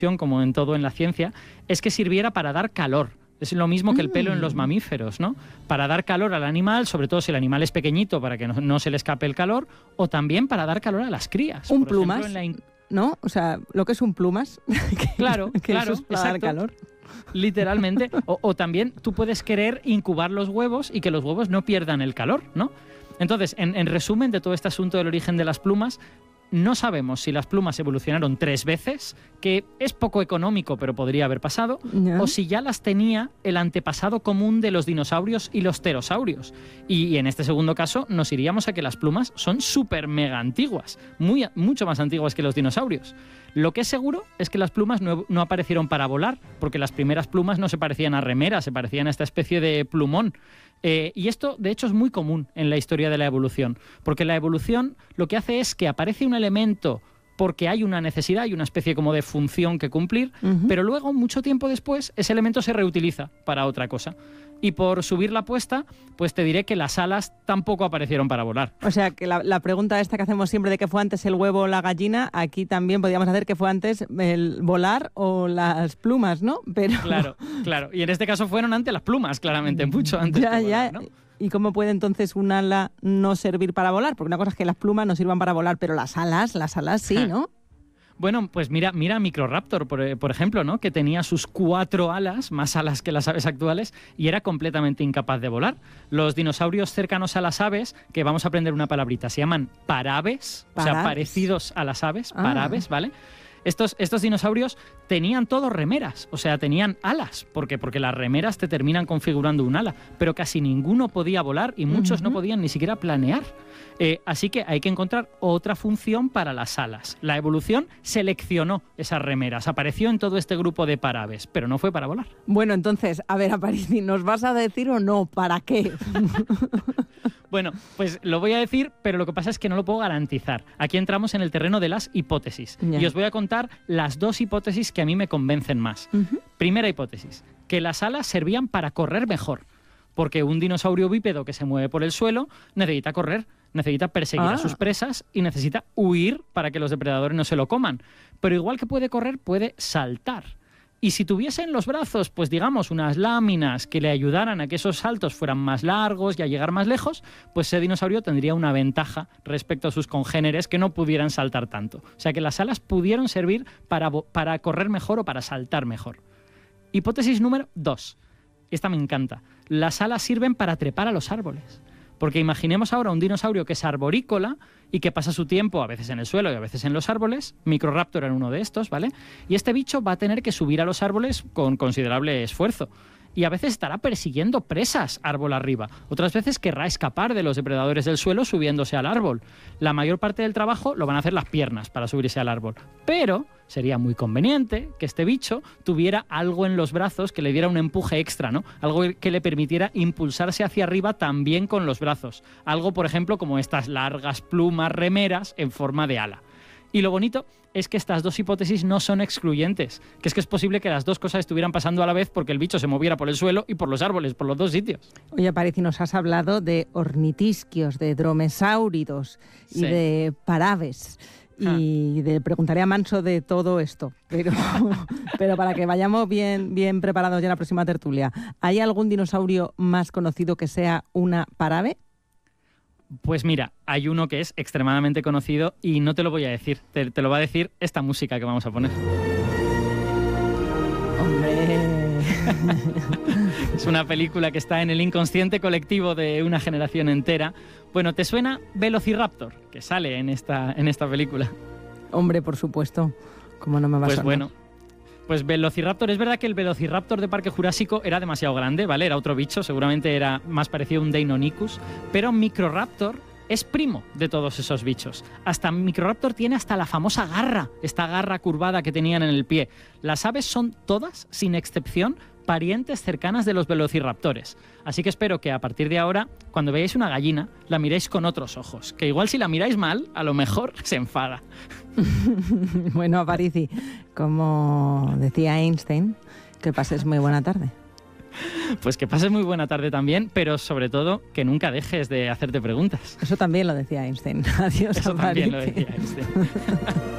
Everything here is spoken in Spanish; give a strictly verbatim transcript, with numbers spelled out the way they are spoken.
como en todo en la ciencia, es que sirviera para dar calor. Es lo mismo que el pelo en los mamíferos, ¿no? Para dar calor al animal, sobre todo si el animal es pequeñito, para que no, no se le escape el calor, o también para dar calor a las crías. Un Por plumas, ejemplo, en la in... ¿no? O sea, lo que es un plumas. que, Claro, que claro, eso es para exacto. dar calor. Literalmente. O, o también tú puedes querer incubar los huevos y que los huevos no pierdan el calor, ¿no? Entonces, en, en resumen de todo este asunto del origen de las plumas, no sabemos si las plumas evolucionaron tres veces, que es poco económico, pero podría haber pasado, Ya. o si ya las tenía el antepasado común de los dinosaurios y los pterosaurios. Y, y en este segundo caso nos iríamos a que las plumas son súper mega antiguas, muy, mucho más antiguas que los dinosaurios. Lo que es seguro es que las plumas no, no aparecieron para volar, porque las primeras plumas no se parecían a remeras, se parecían a esta especie de plumón. Eh, y esto, de hecho, es muy común en la historia de la evolución, porque la evolución lo que hace es que aparece un elemento porque hay una necesidad, hay una especie como de función que cumplir, Ujú. pero luego, mucho tiempo después, ese elemento se reutiliza para otra cosa. Y por subir la apuesta, pues te diré que las alas tampoco aparecieron para volar. O sea, que la, la pregunta esta que hacemos siempre de qué fue antes el huevo o la gallina, aquí también podríamos hacer qué fue antes el volar o las plumas, ¿no? Pero Claro, claro. Y en este caso fueron antes las plumas, claramente, mucho antes ya, que volar, ya. ¿no? ¿Y cómo puede entonces un ala no servir para volar? Porque una cosa es que las plumas no sirvan para volar, pero las alas, las alas sí, ¿no? Bueno, pues mira, mira a Microraptor, por, por ejemplo, ¿no? Que tenía sus cuatro alas, más alas que las aves actuales, y era completamente incapaz de volar. Los dinosaurios cercanos a las aves, que vamos a aprender una palabrita, se llaman paraves, o sea, Paraves. parecidos a las aves, Ah. paraves, ¿vale? Estos, estos dinosaurios tenían todos remeras, o sea, tenían alas, porque, porque las remeras te terminan configurando un ala, pero casi ninguno podía volar y muchos no Ujú. podían ni siquiera planear. Eh, así que hay que encontrar otra función para las alas. La evolución seleccionó esas remeras, apareció en todo este grupo de paraves, pero no fue para volar. Bueno, entonces, a ver, Aparici, ¿nos vas a decir o no para qué? Bueno, pues lo voy a decir, pero lo que pasa es que no lo puedo garantizar. Aquí entramos en el terreno de las hipótesis. Ya. Y os voy a contar las dos hipótesis que a mí me convencen más. Ujú. Primera hipótesis, que las alas servían para correr mejor. Porque un dinosaurio bípedo que se mueve por el suelo necesita correr, necesita perseguir Ah. a sus presas y necesita huir para que los depredadores no se lo coman. Pero igual que puede correr, puede saltar. Y si tuviese en los brazos, pues digamos, unas láminas que le ayudaran a que esos saltos fueran más largos y a llegar más lejos, pues ese dinosaurio tendría una ventaja respecto a sus congéneres que no pudieran saltar tanto. O sea que las alas pudieron servir para, vo- para correr mejor o para saltar mejor. Hipótesis número dos. Esta me encanta. Las alas sirven para trepar a los árboles. Porque imaginemos ahora un dinosaurio que es arborícola y que pasa su tiempo a veces en el suelo y a veces en los árboles. Microraptor era uno de estos, ¿vale? Y este bicho va a tener que subir a los árboles con considerable esfuerzo. Y a veces estará persiguiendo presas árbol arriba. Otras veces querrá escapar de los depredadores del suelo subiéndose al árbol. La mayor parte del trabajo lo van a hacer las piernas para subirse al árbol. Pero sería muy conveniente que este bicho tuviera algo en los brazos que le diera un empuje extra, ¿no? Algo que le permitiera impulsarse hacia arriba también con los brazos. Algo, por ejemplo, como estas largas plumas remeras en forma de ala. Y lo bonito es que estas dos hipótesis no son excluyentes, que es que es posible que las dos cosas estuvieran pasando a la vez porque el bicho se moviera por el suelo y por los árboles, por los dos sitios. Oye, Aparici, nos has hablado de ornitisquios, de dromesáuridos y Sí. de paraves. Y de, preguntaré a Manso de todo esto, pero, pero para que vayamos bien, bien preparados ya en la próxima tertulia. ¿Hay algún dinosaurio más conocido que sea una parave? Pues mira, hay uno que es extremadamente conocido y no te lo voy a decir, te, te lo va a decir esta música que vamos a poner. ¡Hombre! Es una película que está en el inconsciente colectivo de una generación entera. Bueno, ¿te suena Velociraptor, que sale en esta, en esta película? Hombre, por supuesto. ¿Cómo no me va a Pues sonar? bueno, pues Velociraptor, es verdad que el Velociraptor de Parque Jurásico era demasiado grande, ¿vale? Era otro bicho, seguramente era más parecido a un Deinonychus, pero Microraptor es primo de todos esos bichos. Hasta Microraptor tiene hasta la famosa garra, esta garra curvada que tenían en el pie. Las aves son todas, sin excepción, parientes cercanas de los velociraptores. Así que espero que a partir de ahora, cuando veáis una gallina, la miréis con otros ojos. Que igual si la miráis mal, a lo mejor se enfada. Bueno, Aparici, como decía Einstein, que pases muy buena tarde. Pues que pases muy buena tarde también, pero sobre todo que nunca dejes de hacerte preguntas. Eso también lo decía Einstein. Adiós, Eso Aparici. también lo decía Einstein.